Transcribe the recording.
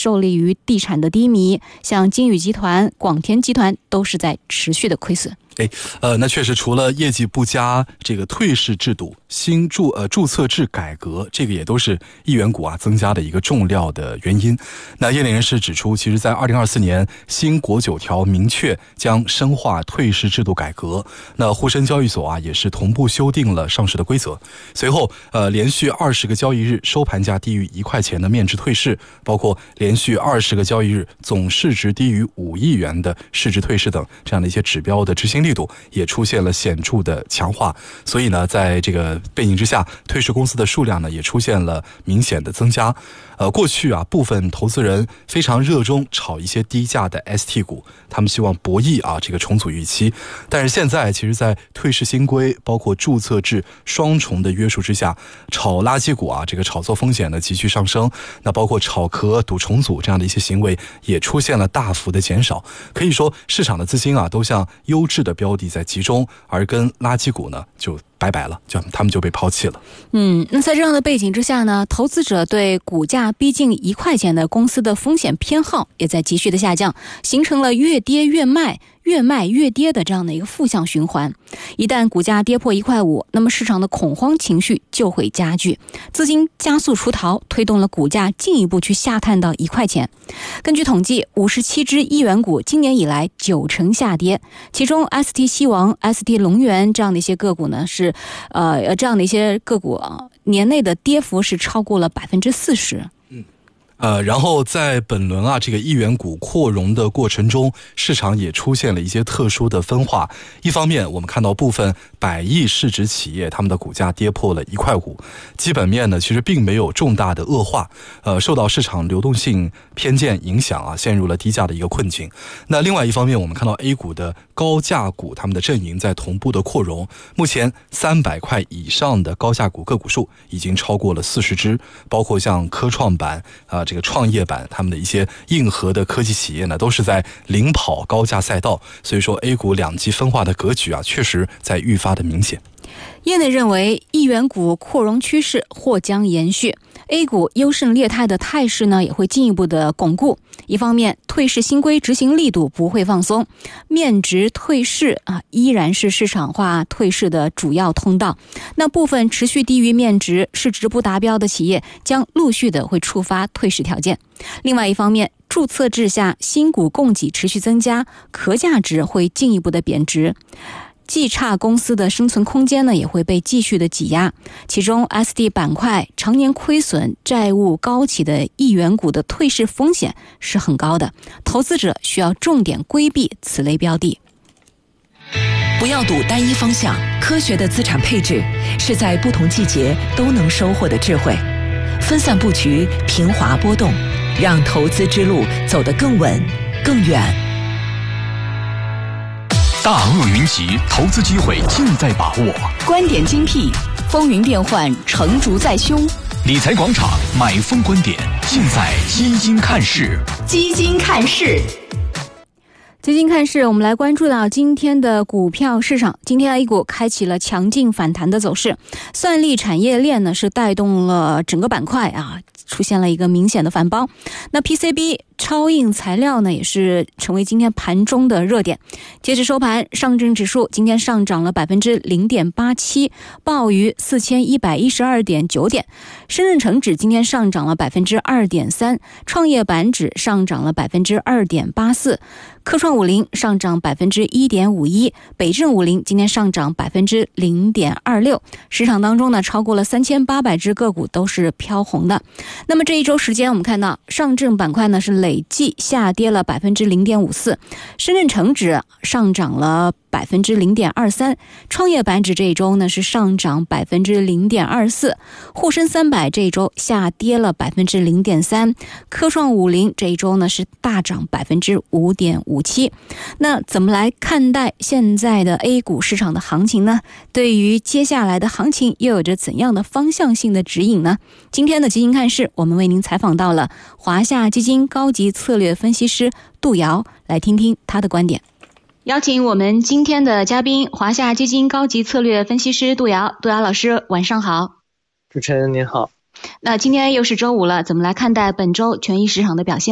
受利于地产的低迷，像金宇集团、广田集团都是在持续的亏损。 那确实除了业绩不佳，这个退市制度、新注册制改革，这个也都是亿元股增加的一个重要的原因。那业内人士指出，其实在2024年新国9条明确将深化退市制度改革，那沪深交易所也是同步修订了上市的规则。随后连续20个交易日收盘价低于1块钱的面值退市，包括连续20个交易日总市值低于5亿元的市值退市等这样的一些指标的执行力度也出现了显著的强化。所以呢，在这个背景之下，退市公司的数量呢也出现了明显的增加。过去部分投资人非常热衷炒一些低价的 ST 股，他们希望博弈这个重组预期。但是现在其实在退市新规包括注册制双重的约束之下，炒垃圾股这个炒作风险呢急剧上升，那包括炒壳赌重组这样的一些行为也出现了大幅的减少。可以说市场的资金都向优质的标的在集中，而跟垃圾股呢就拜拜了，他们就被抛弃了。 那在这样的背景之下呢，投资者对股价逼近1块钱的公司的风险偏好也在急剧的下降，形成了越跌越卖、越卖越跌的这样的一个负向循环。一旦股价跌破1块5，那么市场的恐慌情绪就会加剧，资金加速出逃，推动了股价进一步去下探到1块钱。根据统计，57只亿元股今年以来90%下跌，其中 ST 西王、ST 龙源这样的一些个股呢是这样的一些个股年内的跌幅是超过了40%。 然后在本轮这个亿元股扩容的过程中，市场也出现了一些特殊的分化。一方面我们看到部分100亿市值企业他们的股价跌破了1块5，基本面呢其实并没有重大的恶化，受到市场流动性偏见影响陷入了低价的一个困境。那另外一方面我们看到 A 股的高价股他们的阵营在同步的扩容，目前300块以上的高价股个股数已经超过了40只，包括像科创板这个创业板他们的一些硬核的科技企业呢都是在领跑高价赛道。所以说 A 股两极分化的格局确实在愈发的明显。 业内认为亿元股扩容趋势或将延续， A 股优胜劣汰的态势呢也会进一步的巩固。一方面退市新规执行力度不会放松，面值退市依然是市场化退市的主要通道。那部分持续低于面值、市值不达标的企业将陆续的会触发退市条件。另外一方面，注册制下新股供给持续增加，壳价值会进一步的贬值，绩差公司的生存空间呢也会被继续的挤压。其中 SD 板块常年亏损、债务高企的亿元股的退市风险是很高的，投资者需要重点规避此类标的。 不要赌单一方向，科学的资产配置是在不同季节都能收获的智慧。分散布局，平滑波动，让投资之路走得更稳更远。 大鳄云集，投资机会尽在把握。 观点精辟，风云变幻，成竹在胸。 理财广场，买风观点，尽在基金看市。 基金看市。 基金看市，我们来关注到今天的股票市场。今天 A 股开启了强劲反弹的走势，算力产业链呢是带动了整个板块出现了一个明显的反包。那 PCB超硬材料呢也是成为今天盘中的热点。截至收盘，上证指数今天上涨了 0.87%， 报于 4112.9 点。深圳成指今天上涨了 2.3%， 创业板指上涨了 2.84%， 科创50上涨 1.51%， 北证50今天上涨 0.26%。 市场当中呢，超过了3800只个股都是飘红的。那么这一周时间，我们看到上证板块呢是累计下跌了 0.54%， 深圳成指上涨了 0.23%， 创业板指这一周呢是上涨 0.24%， 沪深300这一周下跌了 0.3%， 科创50这一周呢是大涨 5.57%。 那怎么来看待现在的 A 股市场的行情呢？对于接下来的行情又有着怎样的方向性的指引呢？今天的基金看市，我们为您采访到了华夏基金高级策略分析师杜瑶，来听听他的观点。邀请我们今天的嘉宾，华夏基金高级策略分析师杜瑶。杜瑶老师，晚上好。 主持人您好。 那今天又是周五了，怎么来看待本周权益市场的表现？